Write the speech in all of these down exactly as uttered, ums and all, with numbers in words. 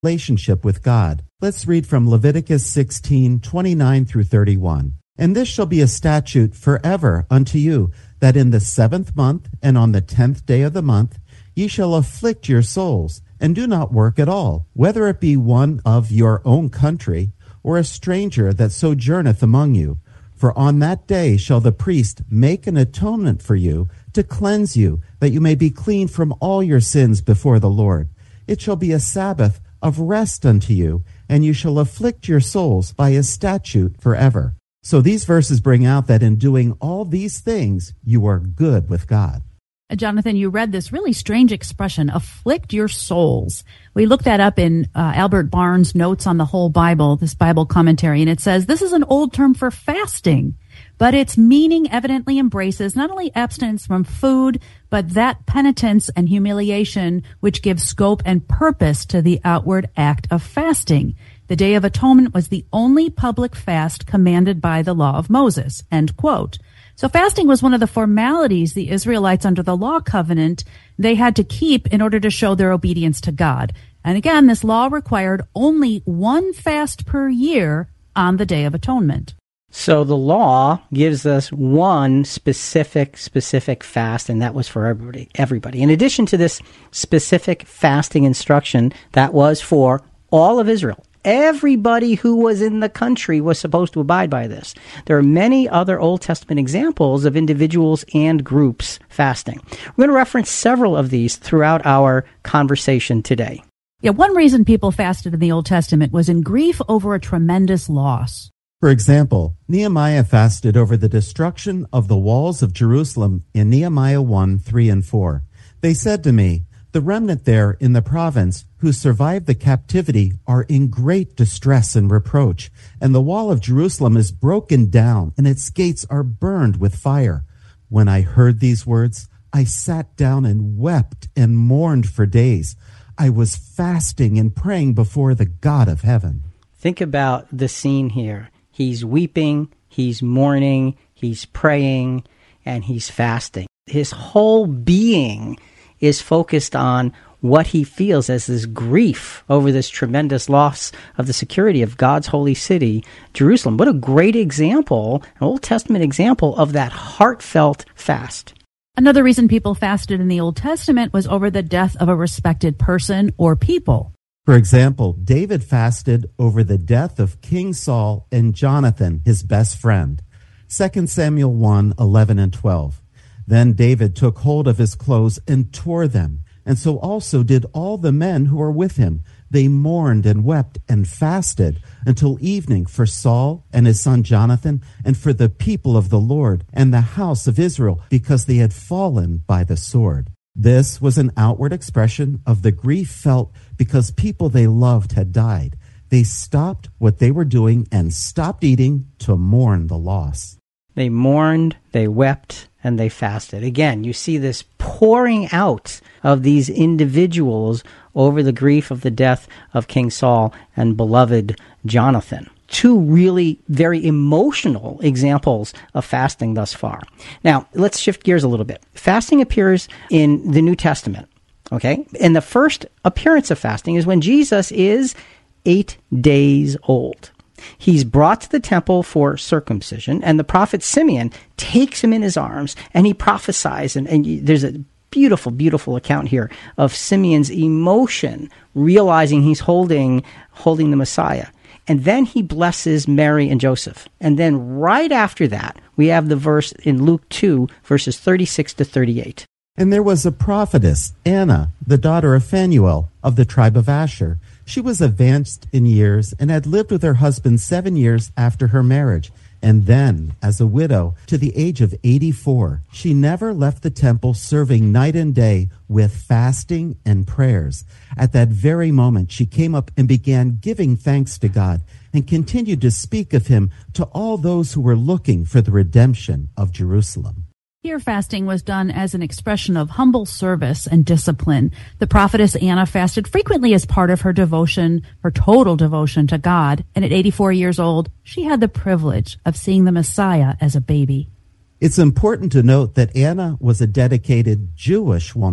relationship with God. Let's read from Leviticus sixteen, twenty-nine through thirty-one. And this shall be a statute forever unto you, that in the seventh month and on the tenth day of the month ye shall afflict your souls, and do not work at all, whether it be one of your own country, or a stranger that sojourneth among you. For on that day shall the priest make an atonement for you, to cleanse you, that you may be clean from all your sins before the Lord. It shall be a Sabbath of rest unto you, and you shall afflict your souls by a statute forever. So these verses bring out that in doing all these things, you are good with God. Jonathan, you read this really strange expression, afflict your souls. We looked that up in uh, Albert Barnes' Notes on the Whole Bible, this Bible commentary, and it says this is an old term for fasting, but its meaning evidently embraces not only abstinence from food, but that penitence and humiliation which gives scope and purpose to the outward act of fasting. The Day of Atonement was the only public fast commanded by the law of Moses, end quote. So fasting was one of the formalities the Israelites under the law covenant they had to keep in order to show their obedience to God. And again, this law required only one fast per year on the Day of Atonement. So the law gives us one specific, specific fast, and that was for everybody. everybody. In addition to this specific fasting instruction, that was for all of Israel. Everybody who was in the country was supposed to abide by this. There are many other Old Testament examples of individuals and groups fasting. We're going to reference several of these throughout our conversation today. Yeah, one reason people fasted in the Old Testament was in grief over a tremendous loss. For example, Nehemiah fasted over the destruction of the walls of Jerusalem in Nehemiah one, three, and four. They said to me, the remnant there in the province who survived the captivity are in great distress and reproach, and the wall of Jerusalem is broken down, and its gates are burned with fire. When I heard these words, I sat down and wept and mourned for days. I was fasting and praying before the God of heaven. Think about the scene here. He's weeping, he's mourning, he's praying, and he's fasting. His whole being is focused on what he feels as this grief over this tremendous loss of the security of God's holy city, Jerusalem. What a great example, an Old Testament example of that heartfelt fast. Another reason people fasted in the Old Testament was over the death of a respected person or people. For example, David fasted over the death of King Saul and Jonathan, his best friend. Second Samuel one, eleven and twelve. Then David took hold of his clothes and tore them, and so also did all the men who were with him. They mourned and wept and fasted until evening for Saul and his son Jonathan, and for the people of the Lord and the house of Israel, because they had fallen by the sword. This was an outward expression of the grief felt because people they loved had died. They stopped what they were doing and stopped eating to mourn the loss. They mourned, they wept, and they fasted. Again, you see this pouring out of these individuals over the grief of the death of King Saul and beloved Jonathan. Two really very emotional examples of fasting thus far. Now, let's shift gears a little bit. Fasting appears in the New Testament, okay? And the first appearance of fasting is when Jesus is eight days old. He's brought to the temple for circumcision, and the prophet Simeon takes him in his arms, and he prophesies, and, and there's a beautiful, beautiful account here of Simeon's emotion, realizing he's holding, holding the Messiah. And then he blesses Mary and Joseph. And then right after that, we have the verse in Luke two, verses thirty-six to thirty-eight. And there was a prophetess, Anna, the daughter of Phanuel, of the tribe of Asher. She was advanced in years and had lived with her husband seven years after her marriage. And then, as a widow, to the age of eighty-four, she never left the temple, serving night and day with fasting and prayers. At that very moment, she came up and began giving thanks to God and continued to speak of him to all those who were looking for the redemption of Jerusalem. Here, fasting was done as an expression of humble service and discipline. The prophetess Anna fasted frequently as part of her devotion, her total devotion to God. And at eighty-four years old, she had the privilege of seeing the Messiah as a baby. It's important to note that Anna was a dedicated Jewish woman,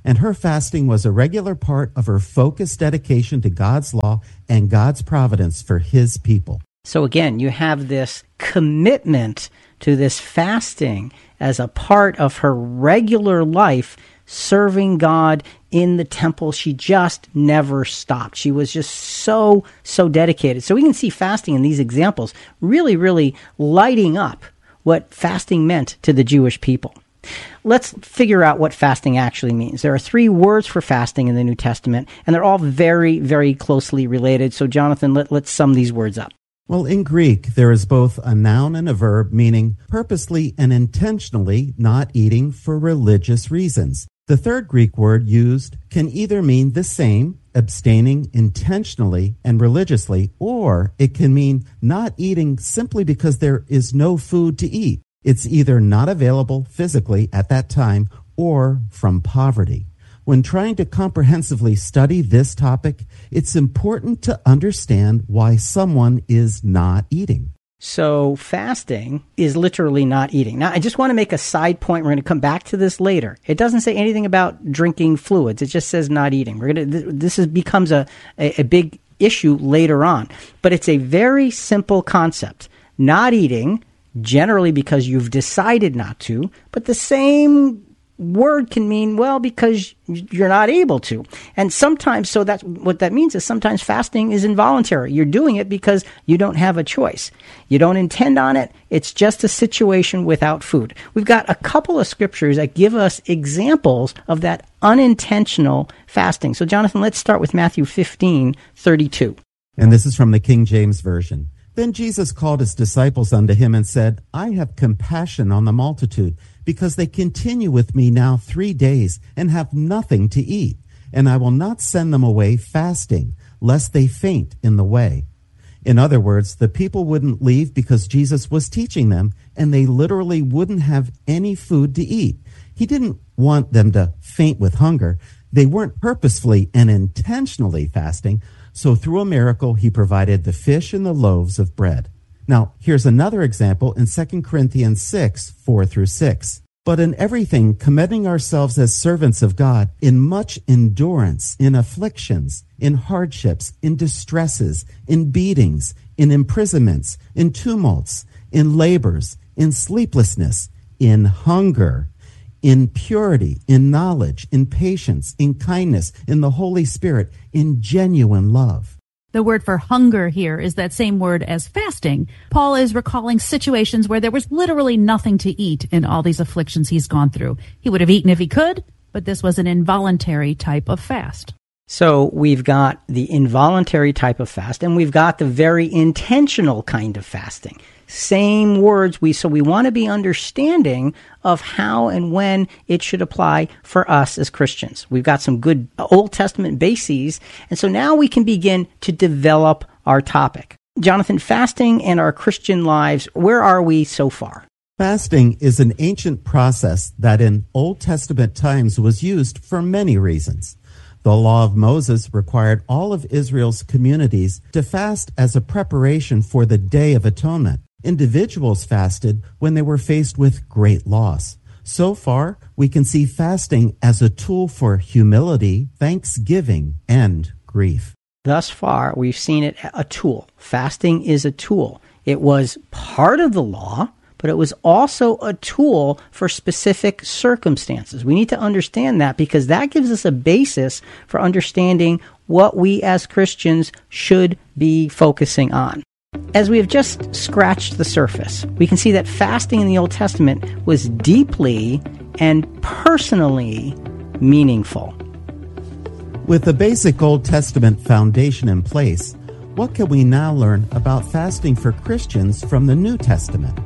and her fasting was a regular part of her focused dedication to God's law and God's providence for his people. So again, you have this commitment to this fasting as a part of her regular life, serving God in the temple. She just never stopped. She was just so, so dedicated. So we can see fasting in these examples really, really lighting up what fasting meant to the Jewish people. Let's figure out what fasting actually means. There are three words for fasting in the New Testament, and they're all very, very closely related. So Jonathan, let, let's sum these words up. Well, in Greek, there is both a noun and a verb, meaning purposely and intentionally not eating for religious reasons. The third Greek word used can either mean the same, abstaining intentionally and religiously, or it can mean not eating simply because there is no food to eat. It's either not available physically at that time or from poverty. When trying to comprehensively study this topic, it's important to understand why someone is not eating. So fasting is literally not eating. Now, I just want to make a side point. We're going to come back to this later. It doesn't say anything about drinking fluids. It just says not eating. We're going to, this is, becomes a, a, a big issue later on. But it's a very simple concept. Not eating, generally because you've decided not to, but the same word can mean, well, because you're not able to. And sometimes, so that's what that means is sometimes fasting is involuntary. You're doing it because you don't have a choice. You don't intend on it. It's just a situation without food. We've got a couple of scriptures that give us examples of that unintentional fasting. So Jonathan, let's start with Matthew fifteen thirty-two. And this is from the King James Version. Then Jesus called his disciples unto him and said, I have compassion on the multitude, because they continue with me now three days and have nothing to eat. And I will not send them away fasting, lest they faint in the way. In other words, the people wouldn't leave because Jesus was teaching them, and they literally wouldn't have any food to eat. He didn't want them to faint with hunger. They weren't purposefully and intentionally fasting, so through a miracle, he provided the fish and the loaves of bread. Now, here's another example in Second Corinthians six, four through six. But in everything, commending ourselves as servants of God, in much endurance, in afflictions, in hardships, in distresses, in beatings, in imprisonments, in tumults, in labors, in sleeplessness, in hunger, in purity, in knowledge, in patience, in kindness, in the Holy Spirit, in genuine love. The word for hunger here is that same word as fasting. Paul is recalling situations where there was literally nothing to eat in all these afflictions he's gone through. He would have eaten if he could, but this was an involuntary type of fast. So we've got the involuntary type of fast, and we've got the very intentional kind of fasting. Same words. We so we want to be understanding of how and when it should apply for us as Christians. We've got some good Old Testament bases, and so now we can begin to develop our topic. Jonathan, fasting and our Christian lives, where are we so far? Fasting is an ancient process that in Old Testament times was used for many reasons. The law of Moses required all of Israel's communities to fast as a preparation for the Day of Atonement. Individuals fasted when they were faced with great loss. So far, we can see fasting as a tool for humility, thanksgiving, and grief. Thus far, we've seen it a tool. Fasting is a tool. It was part of the law, but it was also a tool for specific circumstances. We need to understand that because that gives us a basis for understanding what we as Christians should be focusing on. As we have just scratched the surface, we can see that fasting in the Old Testament was deeply and personally meaningful. With the basic Old Testament foundation in place, what can we now learn about fasting for Christians from the New Testament?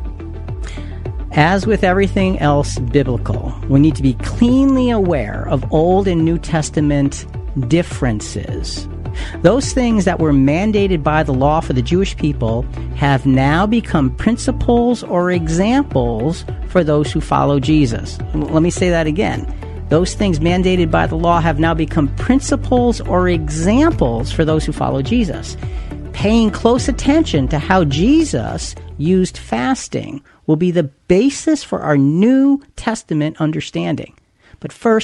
As with everything else biblical, we need to be cleanly aware of Old and New Testament differences. Those things that were mandated by the law for the Jewish people have now become principles or examples for those who follow Jesus. Let me say that again. Those things mandated by the law have now become principles or examples for those who follow Jesus. Paying close attention to how Jesus used fasting will be the basis for our New Testament understanding. But first,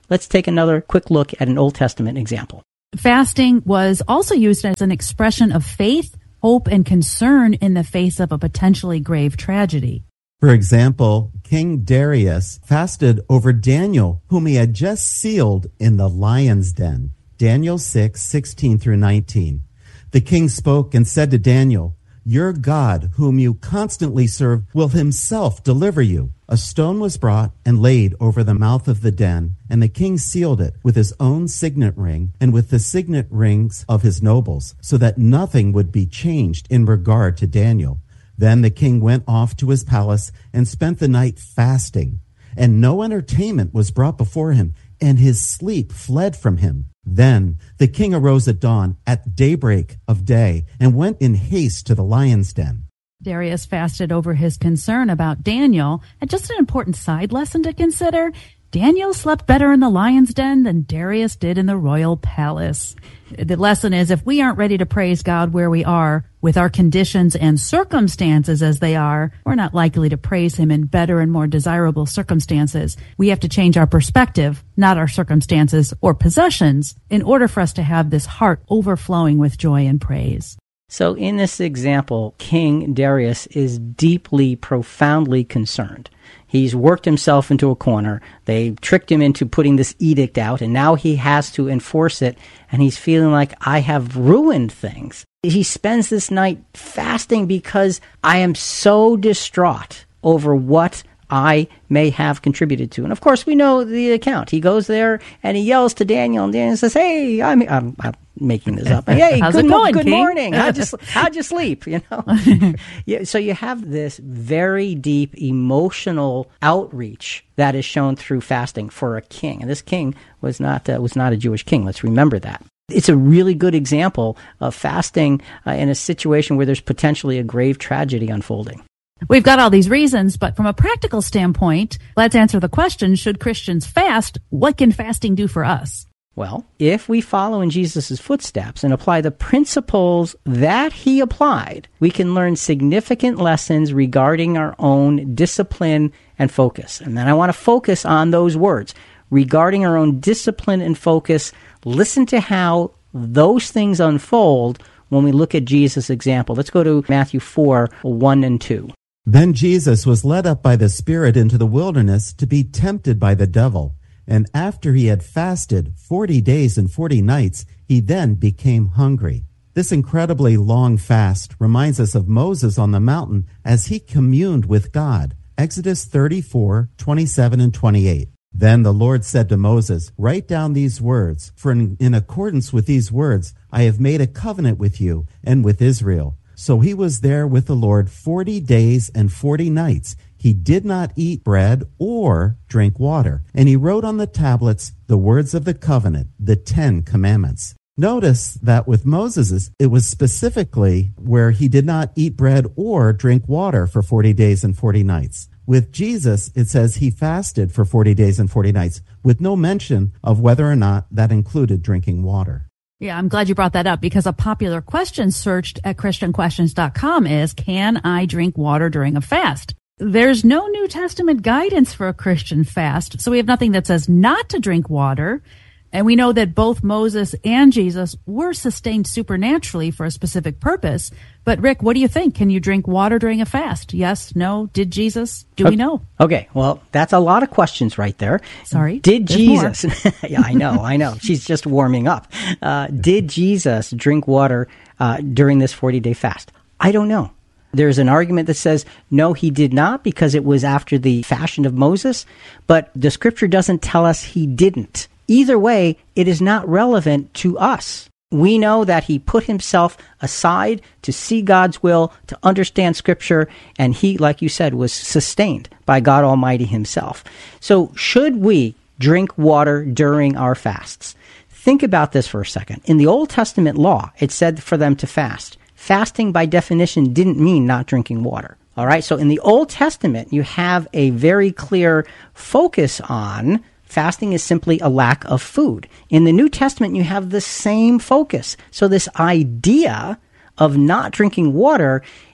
Let's take another quick look at an Old Testament example. Fasting was also used as an expression of faith, hope, and concern in the face of a potentially grave tragedy. For example, King Darius fasted over Daniel, whom he had just sealed in the lion's den. Daniel six, sixteen through nineteen. The king spoke and said to Daniel, "Your God, whom you constantly serve, will himself deliver you." A stone was brought and laid over the mouth of the den, and the king sealed it with his own signet ring and with the signet rings of his nobles, so that nothing would be changed in regard to Daniel. Then the king went off to his palace and spent the night fasting, and no entertainment was brought before him, and his sleep fled from him. Then the king arose at dawn, at daybreak of day, and went in haste to the lion's den. Darius fasted over his concern about Daniel. And just an important side lesson to consider, Daniel slept better in the lion's den than Darius did in the royal palace. The lesson is, if we aren't ready to praise God where we are, with our conditions and circumstances as they are, we're not likely to praise him in better and more desirable circumstances. We have to change our perspective, not our circumstances or possessions, in order for us to have this heart overflowing with joy and praise. So in this example, King Darius is deeply, profoundly concerned. He's worked himself into a corner. They tricked him into putting this edict out, and now he has to enforce it, and he's feeling like, I have ruined things. He spends this night fasting because I am so distraught over what I may have contributed to. And of course, we know the account. He goes there and he yells to Daniel, and Daniel says, "Hey, I'm, I'm, I'm making this up. Hey, How's good, it going, good King? morning. How'd you, how'd you sleep?" You know. Yeah, so you have this very deep emotional outreach that is shown through fasting for a king, and this king was not uh, was not a Jewish king. Let's remember that. It's a really good example of fasting uh, in a situation where there's potentially a grave tragedy unfolding. We've got all these reasons, but from a practical standpoint, let's answer the question, should Christians fast? What can fasting do for us? Well, if we follow in Jesus' footsteps and apply the principles that he applied, we can learn significant lessons regarding our own discipline and focus. And then I want to focus on those words. Regarding our own discipline and focus, listen to how those things unfold when we look at Jesus' example. Let's go to Matthew four, one and two. Then Jesus was led up by the Spirit into the wilderness to be tempted by the devil. And after he had fasted forty days and forty nights, he then became hungry. This incredibly long fast reminds us of Moses on the mountain as he communed with God. Exodus thirty-four, twenty-seven and twenty-eight. Then the Lord said to Moses, "Write down these words, for in, in accordance with these words I have made a covenant with you and with Israel." So he was there with the Lord forty days and forty nights. He did not eat bread or drink water. And he wrote on the tablets the words of the covenant, the Ten Commandments. Notice that with Moses, it was specifically where he did not eat bread or drink water for forty days and forty nights. With Jesus, it says he fasted for forty days and forty nights, with no mention of whether or not that included drinking water. Yeah, I'm glad you brought that up, because a popular question searched at Christian Questions dot com is, can I drink water during a fast? There's no New Testament guidance for a Christian fast, so we have nothing that says not to drink water. And we know that both Moses and Jesus were sustained supernaturally for a specific purpose. But Rick, what do you think? Can you drink water during a fast? Yes? No? Did Jesus? Do okay. we know? Okay, well, that's a lot of questions right there. Sorry. Did Jesus? Yeah, I know, I know. She's just warming up. Uh, did Jesus drink water uh, during this forty-day fast? I don't know. There's an argument that says, no, he did not, because it was after the fashion of Moses. But the scripture doesn't tell us he didn't. Either way, it is not relevant to us. We know that he put himself aside to see God's will, to understand Scripture, and he, like you said, was sustained by God Almighty himself. So should we drink water during our fasts? Think about this for a second. In the Old Testament law, it said for them to fast. Fasting, by definition, didn't mean not drinking water. All right, so in the Old Testament, you have a very clear focus on fasting is simply a lack of food. In the New Testament, you have the same focus. So this idea of not drinking water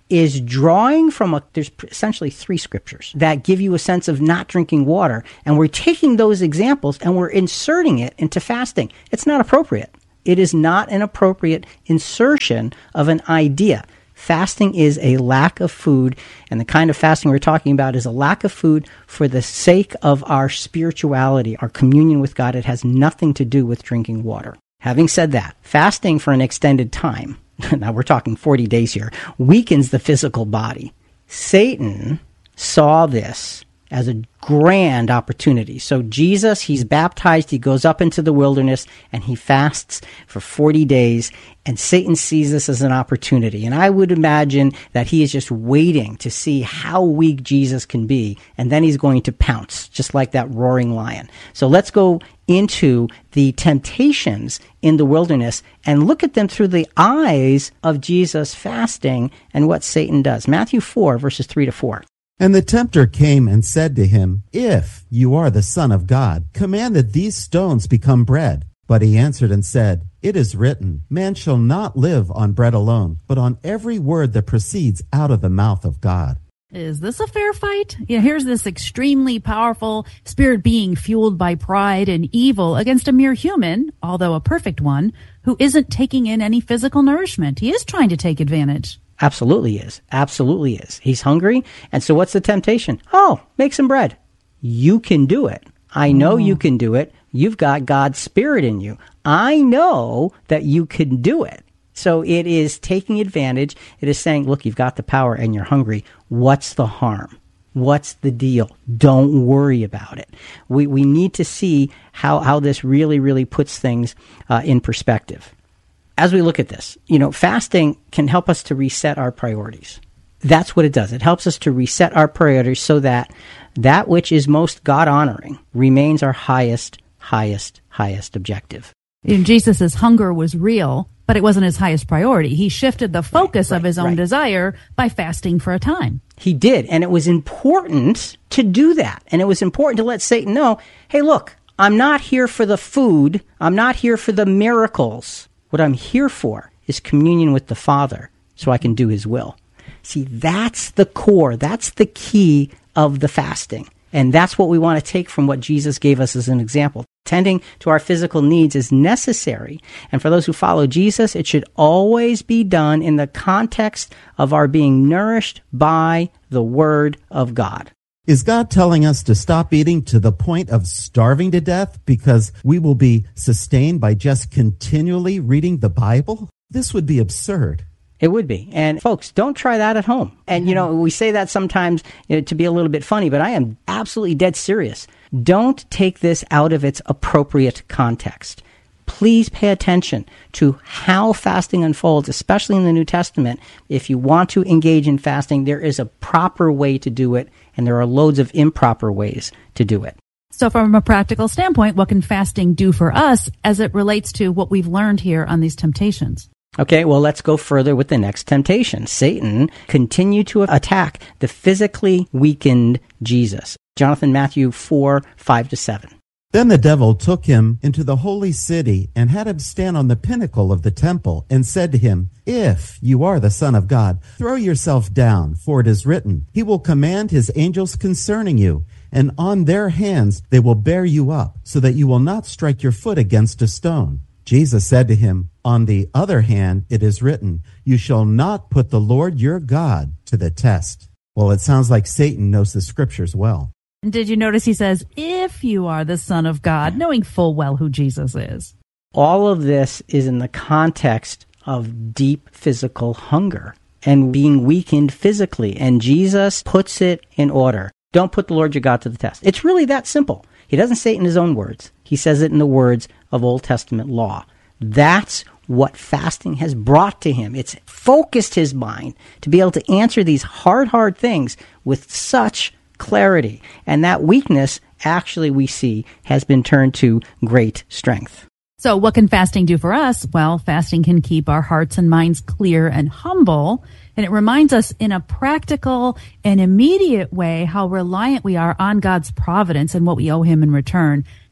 is drawing from a, there's essentially three scriptures that give you a sense of not drinking water. And we're taking those examples and we're inserting it into fasting. It's not appropriate. It is not an appropriate insertion of an idea. Fasting is a lack of food, and the kind of fasting we're talking about is a lack of food for the sake of our spirituality, our communion with God. It has nothing to do with drinking water. Having said that, fasting for an extended time, now we're talking forty days here, weakens the physical body. Satan saw this as a grand opportunity. So Jesus, he's baptized, he goes up into the wilderness, and he fasts for forty days, and Satan sees this as an opportunity. And I would imagine that he is just waiting to see how weak Jesus can be, and then he's going to pounce, just like that roaring lion. So let's go into the temptations in the wilderness and look at them through the eyes of Jesus fasting and what Satan does. Matthew four, verses three to four. And the tempter came and said to him, If you are the Son of God, command that these stones become bread. But he answered and said, It is written, Man shall not live on bread alone, but on every word that proceeds out of the mouth of God. Is this a fair fight? Yeah, here's this extremely powerful spirit being fueled by pride and evil against a mere human, although a perfect one, who isn't taking in any physical nourishment. He is trying to take advantage. Absolutely is. Absolutely is. He's hungry. And so what's the temptation? Oh, make some bread. You can do it. I know oh. you can do it. You've got God's Spirit in you. I know that you can do it. So it is taking advantage. It is saying, look, you've got the power and you're hungry. What's the harm? What's the deal? Don't worry about it. We we need to see how, how this really, really puts things uh, in perspective. As we look at this, you know, fasting can help us to reset our priorities. That's what it does. It helps us to reset our priorities so that that which is most God-honoring remains our highest, highest, highest objective. And Jesus' hunger was real, but it wasn't his highest priority. He shifted the focus right, right, of his own right. desire by fasting for a time. He did, and it was important to do that. And it was important to let Satan know, hey, look, I'm not here for the food. I'm not here for the miracles. What I'm here for is communion with the Father so I can do his will. See, that's the core. That's the key of the fasting. And that's what we want to take from what Jesus gave us as an example. Tending to our physical needs is necessary. And for those who follow Jesus, it should always be done in the context of our being nourished by the Word of God. Is God telling us to stop eating to the point of starving to death because we will be sustained by just continually reading the Bible? This would be absurd. It would be. And folks, don't try that at home. And, you know, we say that sometimes you know, to be a little bit funny, but I am absolutely dead serious. Don't take this out of its appropriate context. Please pay attention to how fasting unfolds, especially in the New Testament. If you want to engage in fasting, there is a proper way to do it, and there are loads of improper ways to do it. So from a practical standpoint, what can fasting do for us as it relates to what we've learned here on these temptations? Okay, well, let's go further with the next temptation. Satan continued to attack the physically weakened Jesus. Jonathan, Matthew four, five to seven. Then the devil took him into the holy city and had him stand on the pinnacle of the temple and said to him, If you are the Son of God, throw yourself down, for it is written, He will command His angels concerning you, and on their hands they will bear you up, so that you will not strike your foot against a stone. Jesus said to him, On the other hand, it is written, You shall not put the Lord your God to the test. Well, it sounds like Satan knows the scriptures well. Did you notice he says, if you are the Son of God, knowing full well who Jesus is? All of this is in the context of deep physical hunger and being weakened physically. And Jesus puts it in order. Don't put the Lord your God to the test. It's really that simple. He doesn't say it in his own words. He says it in the words of Old Testament law. That's what fasting has brought to him. It's focused his mind to be able to answer these hard, hard things with such clarity. And that weakness, actually, we see, has been turned to great strength. So what can fasting do for us? Well, fasting can keep our hearts and minds clear and humble. And it reminds us in a practical and immediate way how reliant we are on God's providence and what we owe him in return.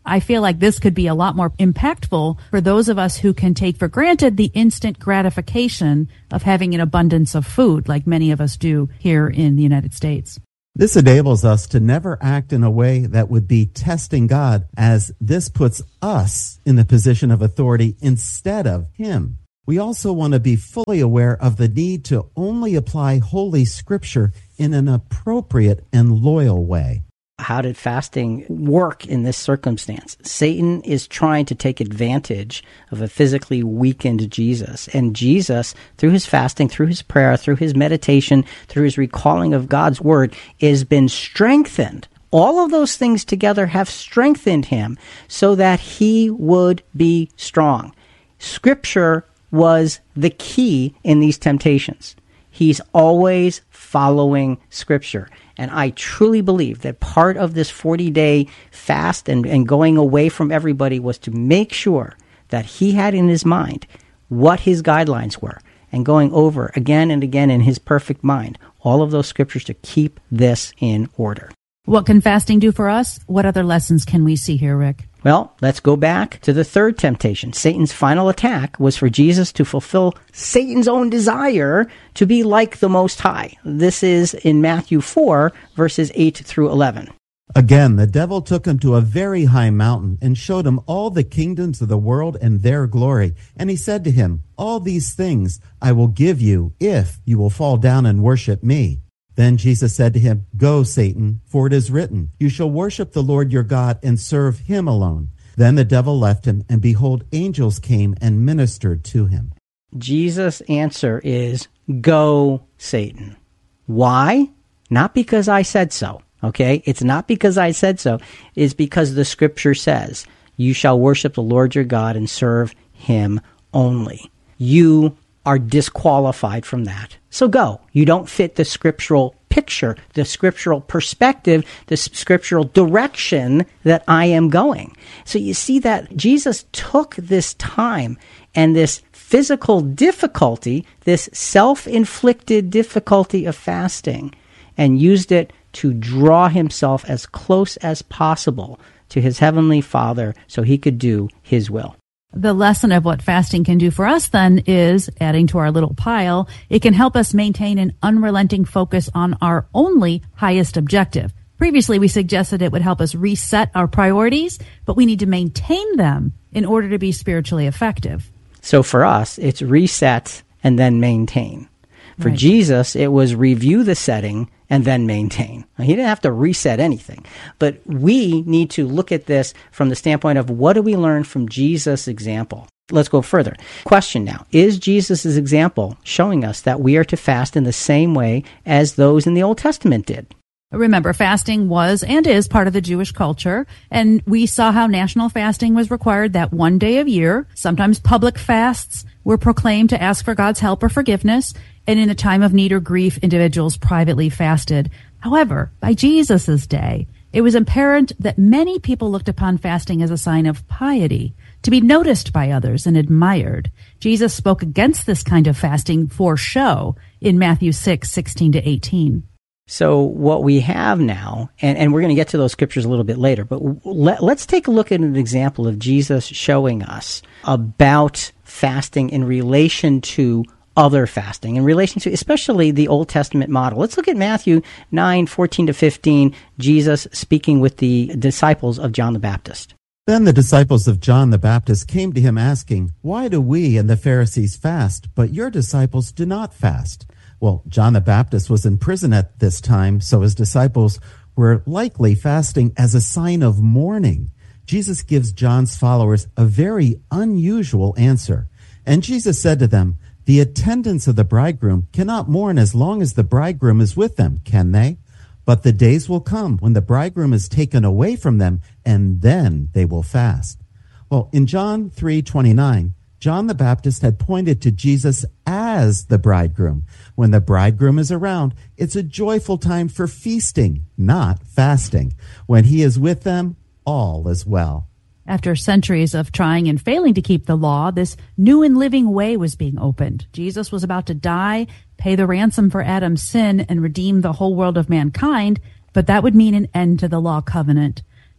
I feel like this could be a lot more impactful for those of us who can take for granted the instant gratification of having an abundance of food, like many of us do here in the United States. This enables us to never act in a way that would be testing God, as this puts us in the position of authority instead of Him. We also want to be fully aware of the need to only apply Holy Scripture in an appropriate and loyal way. How did fasting work in this circumstance? Satan is trying to take advantage of a physically weakened Jesus. And Jesus, through his fasting, through his prayer, through his meditation, through his recalling of God's word, has been strengthened. All of those things together have strengthened him so that he would be strong. Scripture was the key in these temptations. He's always following Scripture. And I truly believe that part of this forty-day fast and, and going away from everybody was to make sure that he had in his mind what his guidelines were, and going over again and again in his perfect mind all of those scriptures to keep this in order. What can fasting do for us? What other lessons can we see here, Rick? Well, let's go back to the third temptation. Satan's final attack was for Jesus to fulfill Satan's own desire to be like the Most High. This is in Matthew four, verses eight through eleven. Again, the devil took him to a very high mountain and showed him all the kingdoms of the world and their glory. And he said to him, "All these things I will give you if you will fall down and worship me." Then Jesus said to him, "Go, Satan, for it is written, you shall worship the Lord your God and serve him alone." Then the devil left him, and behold, angels came and ministered to him. Jesus' answer is, "Go, Satan." Why? Not because I said so, okay? It's not because I said so. It's because the scripture says, you shall worship the Lord your God and serve him only. You are disqualified from that. So go. You don't fit the scriptural picture, the scriptural perspective, the scriptural direction that I am going. So you see that Jesus took this time and this physical difficulty, this self-inflicted difficulty of fasting, and used it to draw himself as close as possible to his heavenly Father so he could do his will. The lesson of what fasting can do for us, then, is, adding to our little pile, it can help us maintain an unrelenting focus on our only highest objective. Previously, we suggested it would help us reset our priorities, but we need to maintain them in order to be spiritually effective. So for us, it's reset and then maintain. For Right. Jesus, it was review the setting and then maintain. Now, he didn't have to reset anything. But we need to look at this from the standpoint of what do we learn from Jesus' example? Let's go further. Question now, is Jesus' example showing us that we are to fast in the same way as those in the Old Testament did? Remember, fasting was and is part of the Jewish culture, and we saw how national fasting was required that one day a year. Sometimes public fasts were proclaimed to ask for God's help or forgiveness, and in a time of need or grief, individuals privately fasted. However, by Jesus' day, it was apparent that many people looked upon fasting as a sign of piety, to be noticed by others and admired. Jesus spoke against this kind of fasting for show in Matthew six, sixteen to eighteen. So what we have now, and, and we're going to get to those scriptures a little bit later, but let, let's take a look at an example of Jesus showing us about fasting in relation to other fasting, in relation to especially the Old Testament model. Let's look at Matthew nine, fourteen to fifteen, Jesus speaking with the disciples of John the Baptist. Then the disciples of John the Baptist came to him asking, "Why do we and the Pharisees fast, but your disciples do not fast?" Well, John the Baptist was in prison at this time, so his disciples were likely fasting as a sign of mourning. Jesus gives John's followers a very unusual answer. And Jesus said to them, "The attendants of the bridegroom cannot mourn as long as the bridegroom is with them, can they? But the days will come when the bridegroom is taken away from them, and then they will fast." Well, in John three twenty-nine, John the Baptist had pointed to Jesus as the bridegroom. When the bridegroom is around, it's a joyful time for feasting, not fasting. When he is with them, all is well. After centuries of trying and failing to keep the law, this new and living way was being opened. Jesus was about to die, pay the ransom for Adam's sin, and redeem the whole world of mankind, but that would mean an end to the law covenant.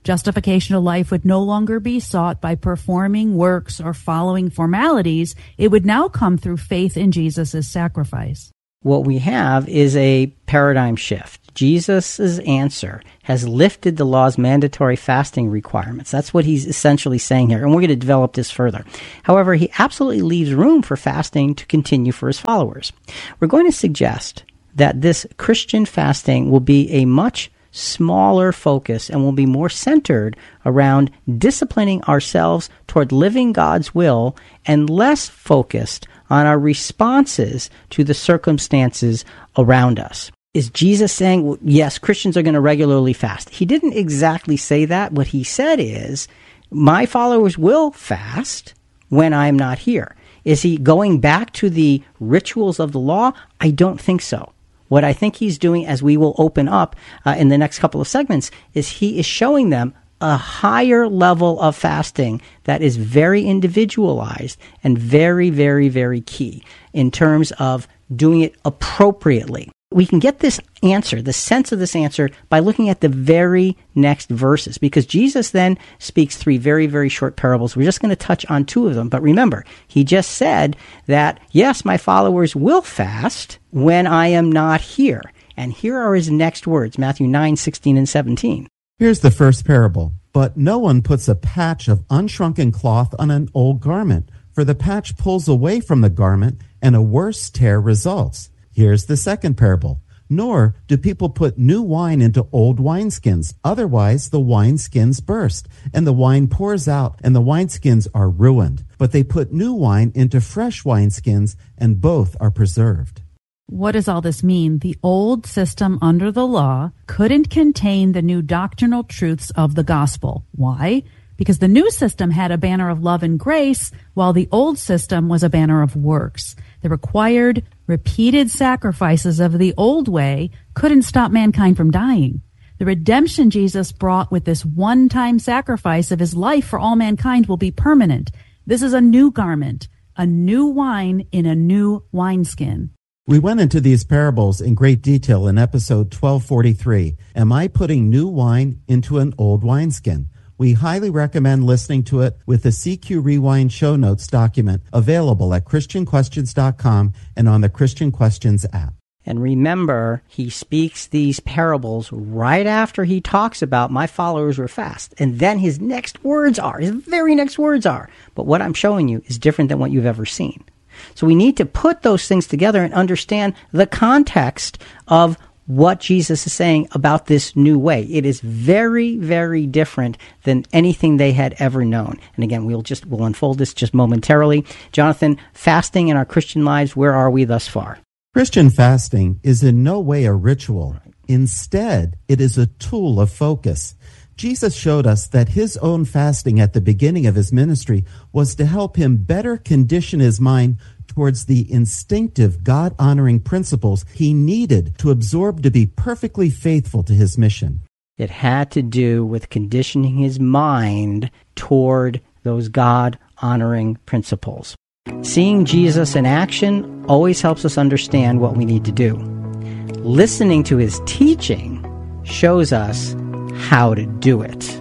Justification of life would no longer be sought by performing works or following formalities. It would now come through faith in Jesus' sacrifice. What we have is a paradigm shift. Jesus' answer has lifted the law's mandatory fasting requirements. That's what he's essentially saying here, and we're going to develop this further. However, he absolutely leaves room for fasting to continue for his followers. We're going to suggest that this Christian fasting will be a much smaller focus and will be more centered around disciplining ourselves toward living God's will and less focused on our responses to the circumstances around us. Is Jesus saying, well, yes, Christians are going to regularly fast? He didn't exactly say that. What he said is, my followers will fast when I'm not here. Is he going back to the rituals of the law? I don't think so. What I think he's doing, as we will open up uh, in the next couple of segments, is he is showing them a higher level of fasting that is very individualized and very, very, very key in terms of doing it appropriately. We can get this answer, the sense of this answer, by looking at the very next verses, because Jesus then speaks three very, very short parables. We're just going to touch on two of them. But remember, he just said that, yes, my followers will fast when I am not here. And here are his next words, Matthew nine, sixteen, and seventeen. Here's the first parable. But no one puts a patch of unshrunken cloth on an old garment, for the patch pulls away from the garment, and a worse tear results. Here's the second parable. Nor do people put new wine into old wineskins. Otherwise, the wineskins burst, and the wine pours out, and the wineskins are ruined. But they put new wine into fresh wineskins, and both are preserved. What does all this mean? The old system under the law couldn't contain the new doctrinal truths of the gospel. Why? Because the new system had a banner of love and grace, while the old system was a banner of works. The required, repeated sacrifices of the old way couldn't stop mankind from dying. The redemption Jesus brought with this one-time sacrifice of his life for all mankind will be permanent. This is a new garment, a new wine in a new wineskin. We went into these parables in great detail in episode twelve forty-three, Am I Putting New Wine into an Old Wineskin? We highly recommend listening to it with the C Q Rewind show notes document available at Christian Questions dot com and on the Christian Questions app. And remember, he speaks these parables right after he talks about my followers were fast. And then his next words are, his very next words are, but what I'm showing you is different than what you've ever seen. So we need to put those things together and understand the context of what Jesus is saying about this new way. It is very, very different than anything they had ever known. And again, we'll just we'll unfold this just momentarily. Jonathan, fasting in our Christian lives, where are we thus far? Christian fasting is in no way a ritual. Instead, it is a tool of focus. Jesus showed us that his own fasting at the beginning of his ministry was to help him better condition his mind towards the instinctive, God-honoring principles he needed to absorb to be perfectly faithful to his mission. It had to do with conditioning his mind toward those God-honoring principles. Seeing Jesus in action always helps us understand what we need to do. Listening to his teaching shows us how to do it.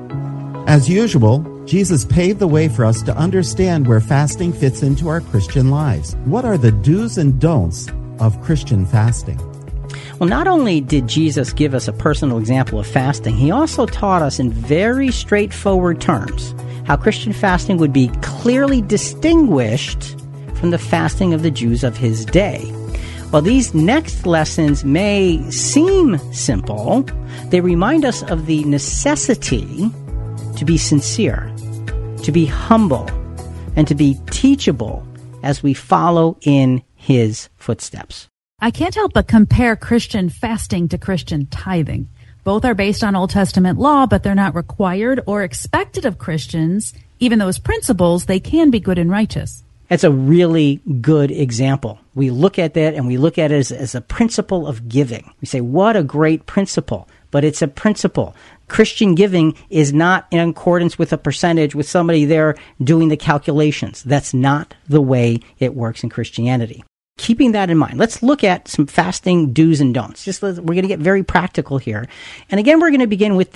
As usual, Jesus paved the way for us to understand where fasting fits into our Christian lives. What are the do's and don'ts of Christian fasting? Well, not only did Jesus give us a personal example of fasting, he also taught us in very straightforward terms how Christian fasting would be clearly distinguished from the fasting of the Jews of his day. While these next lessons may seem simple, they remind us of the necessity to be sincere, to be humble, and to be teachable as we follow in his footsteps. I can't help but compare Christian fasting to Christian tithing. Both are based on Old Testament law, but they're not required or expected of Christians. Even though as principles, they can be good and righteous. That's a really good example. We look at that and we look at it as, as a principle of giving. We say, what a great principle. But it's a principle. Christian giving is not in accordance with a percentage with somebody there doing the calculations. That's not the way it works in Christianity. Keeping that in mind, let's look at some fasting do's and don'ts. Just we're going to get very practical here. And again, we're going to begin with the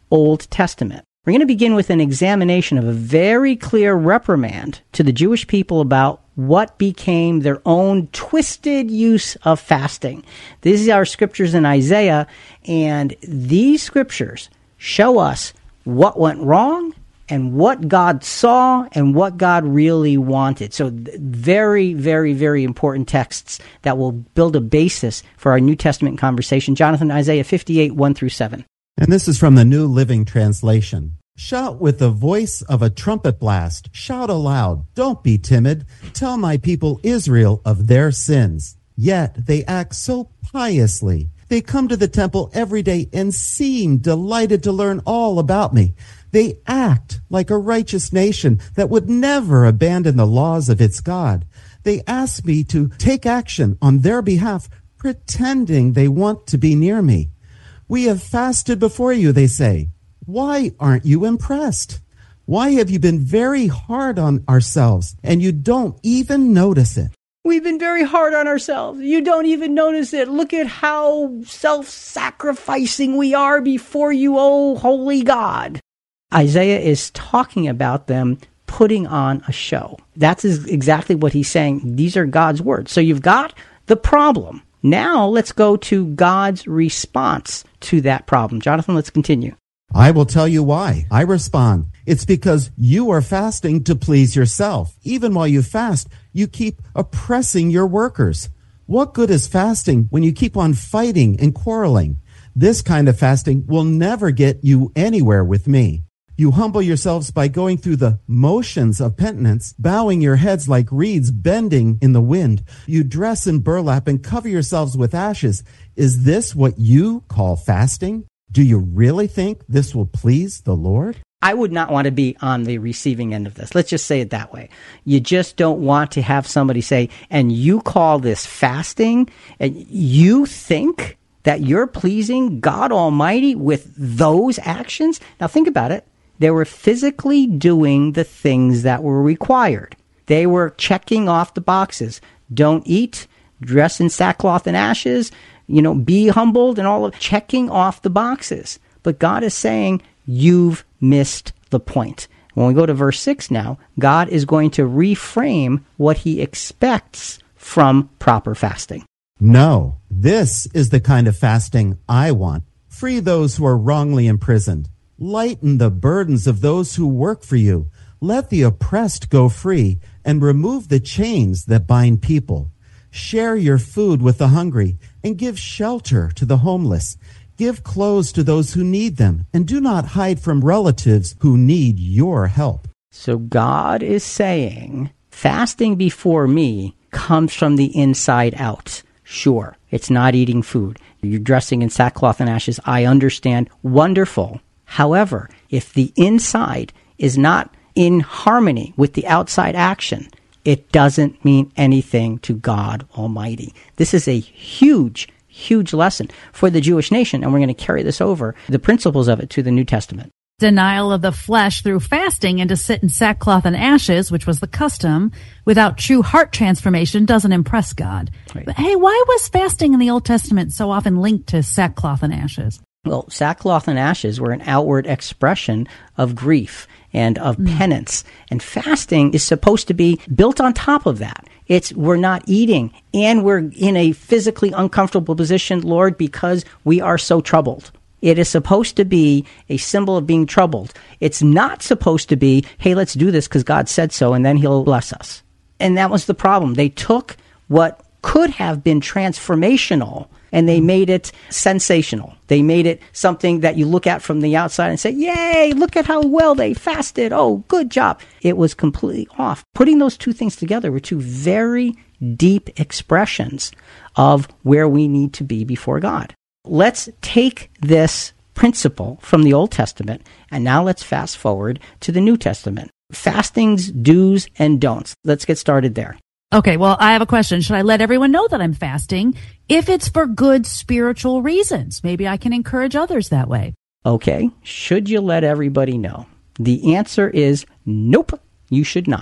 Old Testament. We're going to begin with an examination of a very clear reprimand to the Jewish people about what became their own twisted use of fasting. These are scriptures in Isaiah, and these scriptures show us what went wrong and what God saw and what God really wanted. So very, very, very important texts that will build a basis for our New Testament conversation. Jonathan, Isaiah fifty-eight, one through seven. And this is from the New Living Translation. Shout with the voice of a trumpet blast. Shout aloud. Don't be timid. Tell my people Israel of their sins. Yet they act so piously. They come to the temple every day and seem delighted to learn all about me. They act like a righteous nation that would never abandon the laws of its God. They ask me to take action on their behalf, pretending they want to be near me. We have fasted before you, they say. Why aren't you impressed? Why have you been very hard on ourselves and you don't even notice it? We've been very hard on ourselves. You don't even notice it. Look at how self-sacrificing we are before you, oh holy God. Isaiah is talking about them putting on a show. That's exactly what he's saying. These are God's words. So you've got the problem. Now let's go to God's response to that problem. Jonathan, let's continue. I will tell you why. I respond. It's because you are fasting to please yourself. Even while you fast, you keep oppressing your workers. What good is fasting when you keep on fighting and quarreling? This kind of fasting will never get you anywhere with me. You humble yourselves by going through the motions of penitence, bowing your heads like reeds bending in the wind. You dress in burlap and cover yourselves with ashes. Is this what you call fasting? Do you really think this will please the Lord? I would not want to be on the receiving end of this. Let's just say it that way. You just don't want to have somebody say, and you call this fasting, and you think that you're pleasing God Almighty with those actions? Now think about it. They were physically doing the things that were required. They were checking off the boxes. Don't eat, dress in sackcloth and ashes, you know, be humbled and all of checking off the boxes. But God is saying, you've missed the point. When we go to verse six now, God is going to reframe what he expects from proper fasting. No, this is the kind of fasting I want. Free those who are wrongly imprisoned. Lighten the burdens of those who work for you. Let the oppressed go free and remove the chains that bind people. Share your food with the hungry and give shelter to the homeless. Give clothes to those who need them and do not hide from relatives who need your help. So God is saying, fasting before me comes from the inside out. Sure, it's not eating food. You're dressing in sackcloth and ashes. I understand. Wonderful. However, if the inside is not in harmony with the outside action, it doesn't mean anything to God Almighty. This is a huge, huge lesson for the Jewish nation, and we're going to carry this over, the principles of it, to the New Testament. Denial of the flesh through fasting and to sit in sackcloth and ashes, which was the custom, without true heart transformation doesn't impress God. Right. But hey, why was fasting in the Old Testament so often linked to sackcloth and ashes? Well, sackcloth and ashes were an outward expression of grief and of mm. penance. And fasting is supposed to be built on top of that. It's we're not eating and we're in a physically uncomfortable position, Lord, because we are so troubled. It is supposed to be a symbol of being troubled. It's not supposed to be, hey, let's do this because God said so and then he'll bless us. And that was the problem. They took what could have been transformational and they made it sensational. They made it something that you look at from the outside and say, yay, look at how well they fasted. Oh, good job. It was completely off. Putting those two things together were two very deep expressions of where we need to be before God. Let's take this principle from the Old Testament and now let's fast forward to the New Testament. Fasting's do's and don'ts. Let's get started there. Okay, well, I have a question. Should I let everyone know that I'm fasting if it's for good spiritual reasons? Maybe I can encourage others that way. Okay, should you let everybody know? The answer is nope, you should not.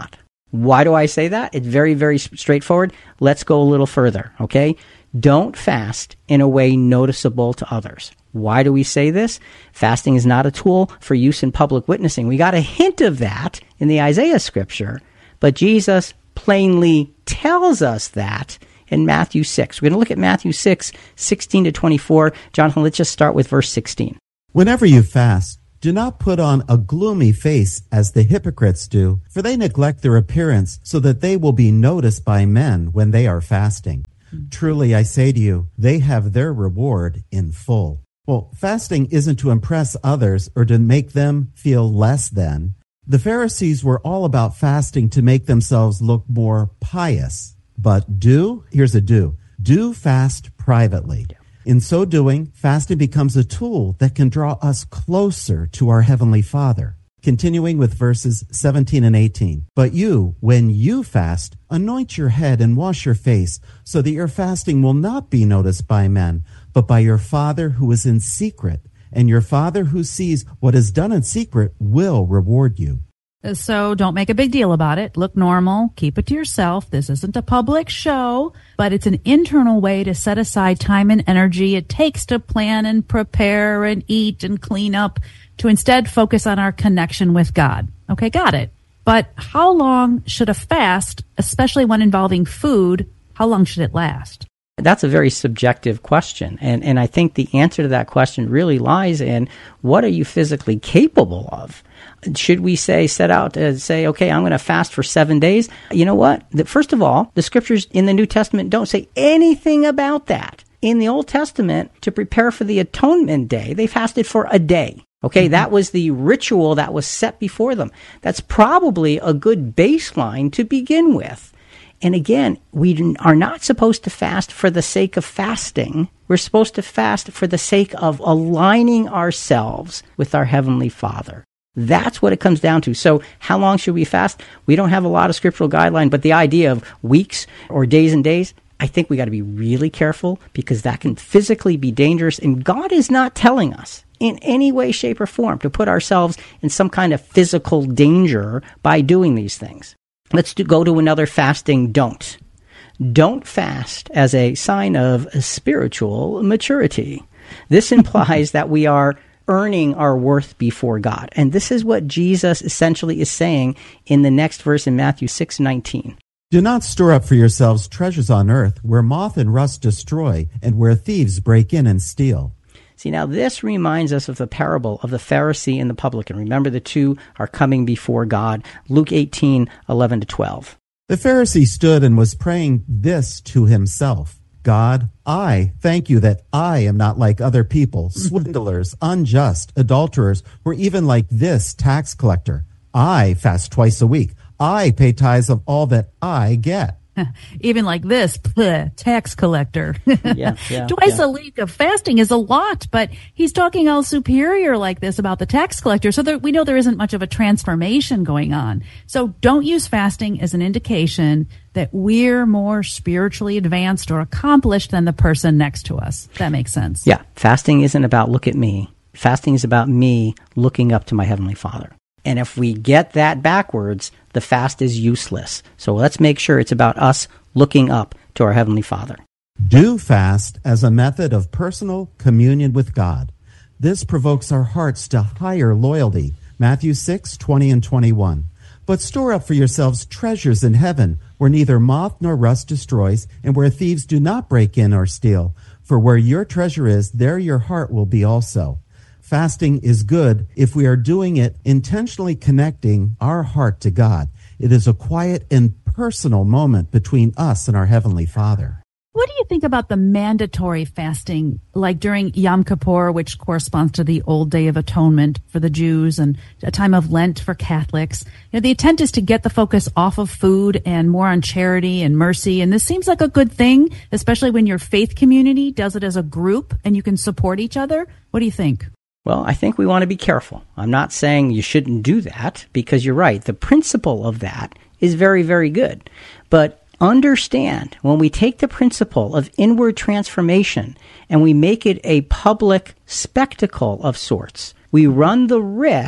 Why do I say that? It's very, very straightforward. Let's go a little further, okay? Don't fast in a way noticeable to others. Why do we say this? Fasting is not a tool for use in public witnessing. We got a hint of that in the Isaiah scripture, but Jesus plainly tells us that in Matthew six. We're going to look at Matthew six, sixteen to twenty-four. Jonathan, let's just start with verse sixteen. Whenever you fast, do not put on a gloomy face as the hypocrites do, for they neglect their appearance so that they will be noticed by men when they are fasting. Truly, I say to you, they have their reward in full. Well, fasting isn't to impress others or to make them feel less than. The Pharisees were all about fasting to make themselves look more pious. But do, here's a do, do fast privately. In so doing, fasting becomes a tool that can draw us closer to our Heavenly Father. Continuing with verses seventeen and eighteen. But you, when you fast, anoint your head and wash your face, so that your fasting will not be noticed by men, but by your Father who is in secret. And your Father who sees what is done in secret will reward you. So don't make a big deal about it. Look normal. Keep it to yourself. This isn't a public show, but it's an internal way to set aside time and energy it takes to plan and prepare and eat and clean up, to instead focus on our connection with God. Okay, got it. But how long should a fast, especially one involving food, how long should it last? That's a very subjective question. And, and I think the answer to that question really lies in, what are you physically capable of? Should we say, set out to say, okay, I'm going to fast for seven days? You know what? The, first of all, the scriptures in the New Testament don't say anything about that. In the Old Testament, to prepare for the Atonement Day, they fasted for a day. Okay, mm-hmm. That was the ritual that was set before them. That's probably a good baseline to begin with. And again, we are not supposed to fast for the sake of fasting. We're supposed to fast for the sake of aligning ourselves with our Heavenly Father. That's what it comes down to. So how long should we fast? We don't have a lot of scriptural guideline, but the idea of weeks or days and days, I think we got to be really careful, because that can physically be dangerous. And God is not telling us in any way, shape, or form to put ourselves in some kind of physical danger by doing these things. Let's do, go to another fasting don't. Don't fast as a sign of spiritual maturity. This implies that we are earning our worth before God. And this is what Jesus essentially is saying in the next verse in Matthew six nineteen. Do not store up for yourselves treasures on earth, where moth and rust destroy, and where thieves break in and steal. See, now this reminds us of the parable of the Pharisee and the publican. Remember, the two are coming before God. Luke eighteen, eleven to twelve. The Pharisee stood and was praying this to himself. God, I thank you that I am not like other people, swindlers, unjust, adulterers, or even like this tax collector. I fast twice a week. I pay tithes of all that I get. Even like this, bleh, tax collector. yeah, yeah, Twice yeah. a week of fasting is a lot, but he's talking all superior like this about the tax collector. So there, we know there isn't much of a transformation going on. So don't use fasting as an indication that we're more spiritually advanced or accomplished than the person next to us. That makes sense. Yeah, fasting isn't about look at me. Fasting is about me looking up to my Heavenly Father. And if we get that backwards, the fast is useless. So let's make sure it's about us looking up to our Heavenly Father. Do fast as a method of personal communion with God. This provokes our hearts to higher loyalty. Matthew six, twenty and twenty-one. But store up for yourselves treasures in heaven, where neither moth nor rust destroys, and where thieves do not break in or steal. For where your treasure is, there your heart will be also. Fasting is good if we are doing it intentionally connecting our heart to God. It is a quiet and personal moment between us and our Heavenly Father. What do you think about the mandatory fasting, like during Yom Kippur, which corresponds to the Old Day of Atonement for the Jews and a time of Lent for Catholics? You know, the intent is to get the focus off of food and more on charity and mercy. And this seems like a good thing, especially when your faith community does it as a group and you can support each other. What do you think? Well, I think we want to be careful. I'm not saying you shouldn't do that, because you're right. The principle of that is very, very good. But understand, when we take the principle of inward transformation and we make it a public spectacle of sorts, we run the risk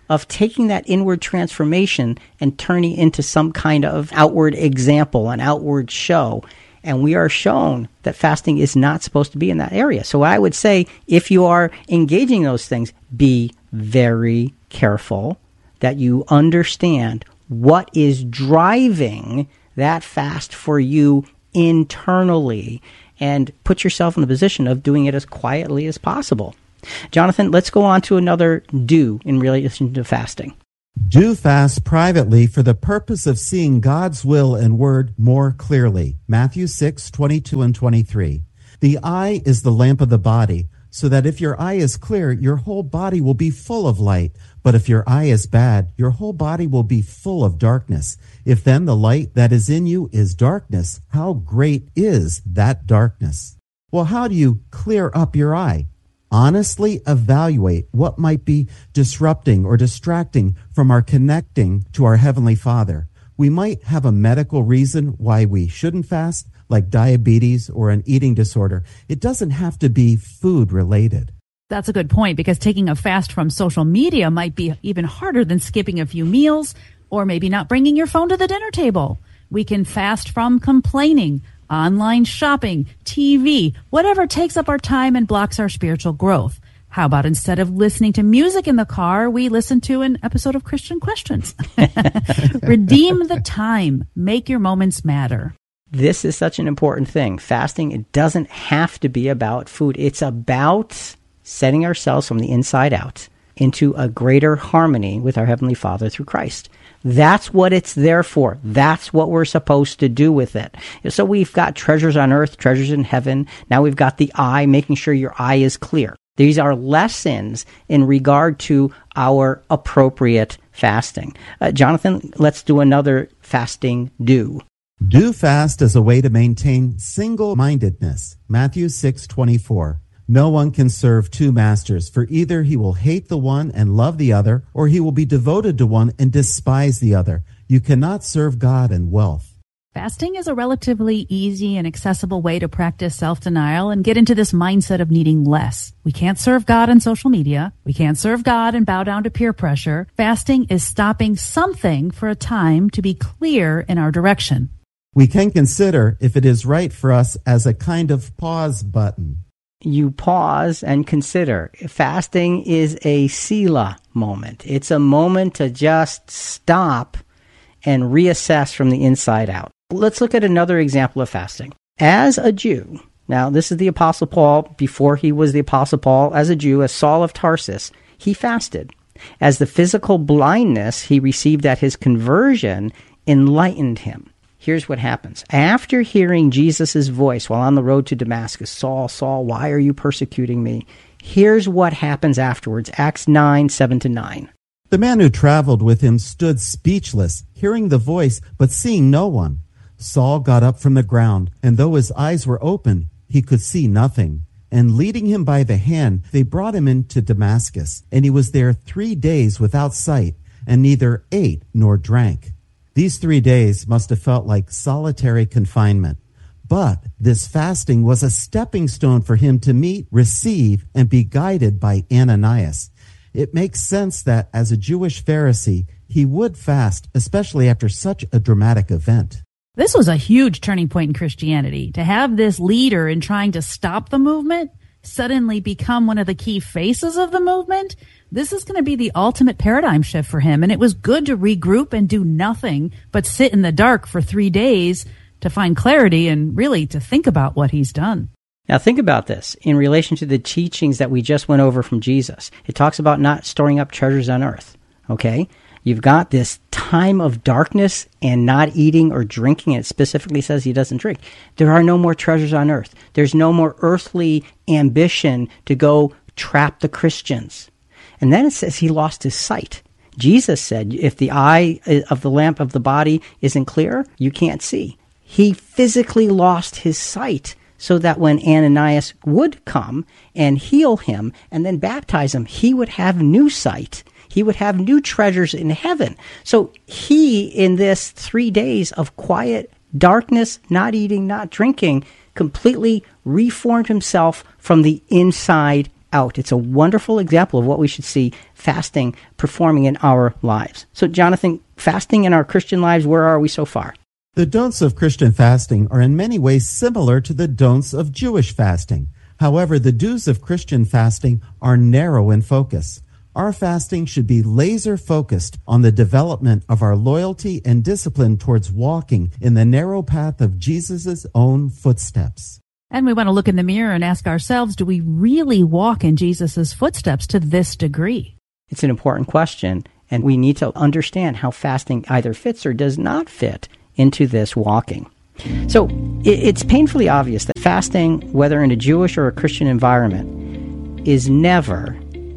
of taking that inward transformation and turning into some kind of outward example, an outward show. And we are shown that fasting is not supposed to be in that area. So I would say, if you are engaging those things, be very careful that you understand what is driving that fast for you internally, and put yourself in the position of doing it as quietly as possible. Jonathan, let's go on to another do in relation to fasting. Do fast privately for the purpose of seeing God's will and word more clearly. Matthew six, twenty-two and twenty-three. The eye is the lamp of the body, so that if your eye is clear, your whole body will be full of light. But if your eye is bad, your whole body will be full of darkness. If then the light that is in you is darkness, how great is that darkness? Well, how do you clear up your eye? Honestly evaluate what might be disrupting or distracting from our connecting to our Heavenly Father. We might have a medical reason why we shouldn't fast, like diabetes or an eating disorder. It doesn't have to be food related. That's a good point, because taking a fast from social media might be even harder than skipping a few meals or maybe not bringing your phone to the dinner table. We can fast from complaining, online shopping, T V, whatever takes up our time and blocks our spiritual growth. How about instead of listening to music in the car, we listen to an episode of Christian Questions? Redeem the time. Make your moments matter. This is such an important thing. Fasting, it doesn't have to be about food. It's about setting ourselves from the inside out into a greater harmony with our Heavenly Father through Christ. That's what it's there for. That's what we're supposed to do with it. So we've got treasures on earth, treasures in heaven. Now we've got the eye, making sure your eye is clear. These are lessons in regard to our appropriate fasting. Uh, Jonathan, let's do another fasting do. Do fast as a way to maintain single-mindedness. Matthew six, twenty-four. No one can serve two masters, for either he will hate the one and love the other, or he will be devoted to one and despise the other. You cannot serve God and wealth. Fasting is a relatively easy and accessible way to practice self-denial and get into this mindset of needing less. We can't serve God on social media. We can't serve God and bow down to peer pressure. Fasting is stopping something for a time to be clear in our direction. We can consider if it is right for us as a kind of pause button. You pause and consider. Fasting is a Selah moment. It's a moment to just stop and reassess from the inside out. Let's look at another example of fasting. As a Jew, now this is the Apostle Paul, before he was the Apostle Paul, as a Jew, as Saul of Tarsus, he fasted. As the physical blindness he received at his conversion enlightened him. Here's what happens. After hearing Jesus' voice while on the road to Damascus, Saul, Saul, why are you persecuting me? Here's what happens afterwards. Acts nine, seven to nine. The man who traveled with him stood speechless, hearing the voice, but seeing no one. Saul got up from the ground, and though his eyes were open, he could see nothing. And leading him by the hand, they brought him into Damascus. And he was there three days without sight, and neither ate nor drank. These three days must have felt like solitary confinement. But this fasting was a stepping stone for him to meet, receive, and be guided by Ananias. It makes sense that as a Jewish Pharisee, he would fast, especially after such a dramatic event. This was a huge turning point in Christianity. To have this leader in trying to stop the movement suddenly become one of the key faces of the movement, this is going to be the ultimate paradigm shift for him. And it was good to regroup and do nothing but sit in the dark for three days to find clarity and really to think about what he's done. Now think about this in relation to the teachings that we just went over from Jesus. It talks about not storing up treasures on earth, okay? You've got this time of darkness and not eating or drinking. It specifically says he doesn't drink. There are no more treasures on earth. There's no more earthly ambition to go trap the Christians. And then it says he lost his sight. Jesus said, if the eye of the lamp of the body isn't clear, you can't see. He physically lost his sight so that when Ananias would come and heal him and then baptize him, he would have new sight. He would have new treasures in heaven. So he, in this three days of quiet darkness, not eating, not drinking, completely reformed himself from the inside out. It's a wonderful example of what we should see fasting performing in our lives. So, Jonathan, fasting in our Christian lives, where are we so far? The don'ts of Christian fasting are in many ways similar to the don'ts of Jewish fasting. However, the do's of Christian fasting are narrow in focus. Our fasting should be laser focused on the development of our loyalty and discipline towards walking in the narrow path of Jesus' own footsteps. And we want to look in the mirror and ask ourselves, do we really walk in Jesus' footsteps to this degree? It's an important question, and we need to understand how fasting either fits or does not fit into this walking. So it's painfully obvious that fasting, whether in a Jewish or a Christian environment, is never,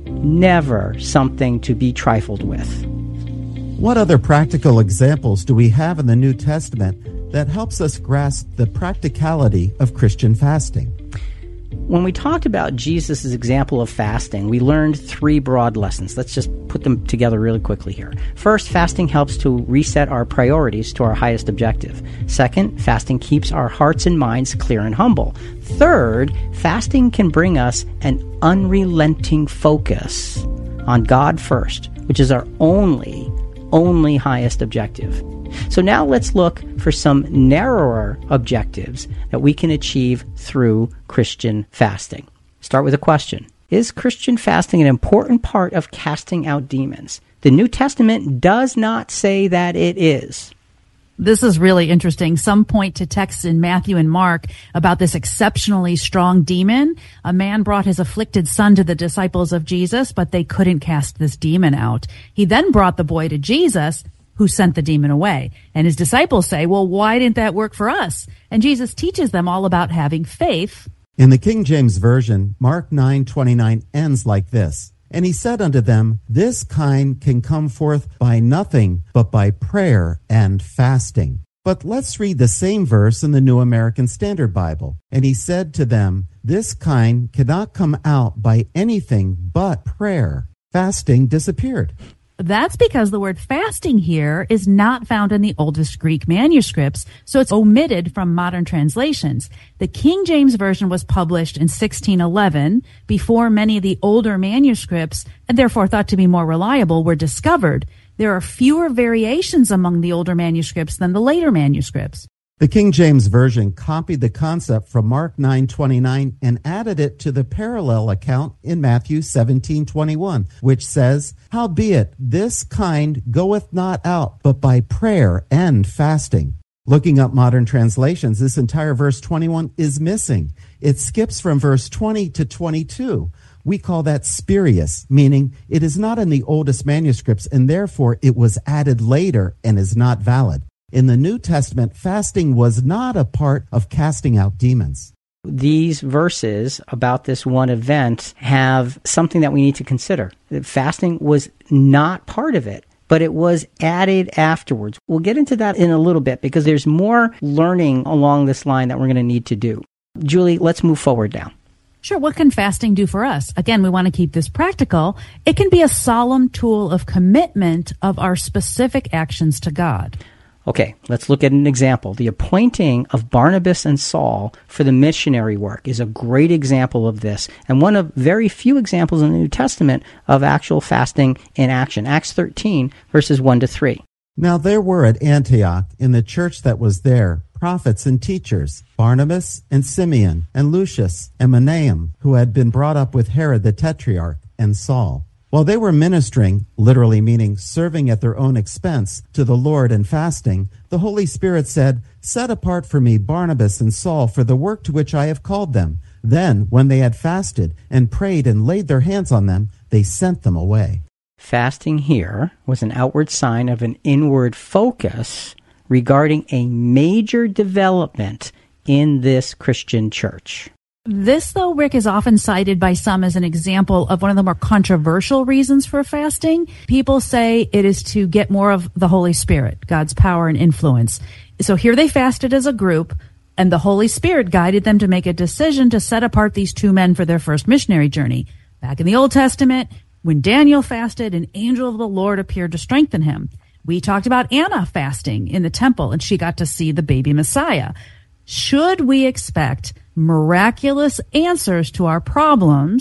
never something to be trifled with. What other practical examples do we have in the New Testament that helps us grasp the practicality of Christian fasting? When we talked about Jesus' example of fasting, we learned three broad lessons. Let's just put them together really quickly here. First, fasting helps to reset our priorities to our highest objective. Second, fasting keeps our hearts and minds clear and humble. Third, fasting can bring us an unrelenting focus on God first, which is our only, only highest objective. So now let's look for some narrower objectives that we can achieve through Christian fasting. Start with a question. Is Christian fasting an important part of casting out demons? The New Testament does not say that it is. This is really interesting. Some point to texts in Matthew and Mark about this exceptionally strong demon. A man brought his afflicted son to the disciples of Jesus, but they couldn't cast this demon out. He then brought the boy to Jesus, who sent the demon away. And his disciples say, well, why didn't that work for us? And Jesus teaches them all about having faith. In the King James Version, Mark nine twenty-nine ends like this. And he said unto them, this kind can come forth by nothing but by prayer and fasting. But let's read the same verse in the New American Standard Bible. And he said to them, this kind cannot come out by anything but prayer. Fasting disappeared. That's because the word fasting here is not found in the oldest Greek manuscripts, so it's omitted from modern translations. The King James Version was published in sixteen eleven, before many of the older manuscripts, and therefore thought to be more reliable, were discovered. There are fewer variations among the older manuscripts than the later manuscripts. The King James Version copied the concept from Mark nine twenty-nine and added it to the parallel account in Matthew seventeen twenty-one, which says, howbeit this kind goeth not out but by prayer and fasting. Looking up modern translations, this entire verse twenty-one is missing. It skips from verse twenty to twenty-two. We call that spurious, meaning it is not in the oldest manuscripts and therefore it was added later and is not valid. In the New Testament, fasting was not a part of casting out demons. These verses about this one event have something that we need to consider. Fasting was not part of it, but it was added afterwards. We'll get into that in a little bit because there's more learning along this line that we're going to need to do. Julie, let's move forward now. Sure. What can fasting do for us? Again, we want to keep this practical. It can be a solemn tool of commitment of our specific actions to God. Okay, let's look at an example. The appointing of Barnabas and Saul for the missionary work is a great example of this, and one of very few examples in the New Testament of actual fasting in action. Acts thirteen, verses one to three. Now there were at Antioch, in the church that was there, prophets and teachers, Barnabas and Simeon and Lucius and Manaen, who had been brought up with Herod the Tetrarch, and Saul. While they were ministering, literally meaning serving at their own expense, to the Lord and fasting, the Holy Spirit said, set apart for me Barnabas and Saul for the work to which I have called them. Then, when they had fasted and prayed and laid their hands on them, they sent them away. Fasting here was an outward sign of an inward focus regarding a major development in this Christian church. This, though, Rick, is often cited by some as an example of one of the more controversial reasons for fasting. People say it is to get more of the Holy Spirit, God's power and influence. So here they fasted as a group, and the Holy Spirit guided them to make a decision to set apart these two men for their first missionary journey. Back in the Old Testament, when Daniel fasted, an angel of the Lord appeared to strengthen him. We talked about Anna fasting in the temple, and she got to see the baby Messiah. Should we expect miraculous answers to our problems,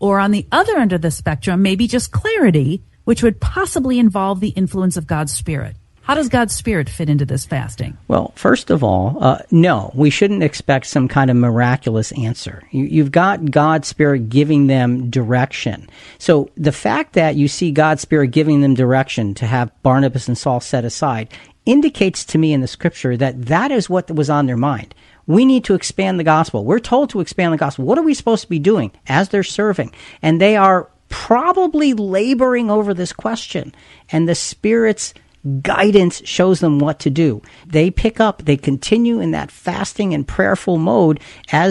Or on the other end of the spectrum, maybe just clarity, which would possibly involve the influence of God's Spirit. How does God's Spirit fit into this fasting? Well, first of all, uh, no, we shouldn't expect some kind of miraculous answer. You, you've got God's Spirit giving them direction. So the fact that you see God's Spirit giving them direction to have Barnabas and Saul set aside indicates to me in the Scripture that that is what was on their mind. We need to expand the gospel. We're told to expand the gospel. What are we supposed to be doing as they're serving? And they are probably laboring over this question. And the Spirit's guidance shows them what to do. They pick up, they continue in that fasting and prayerful mode as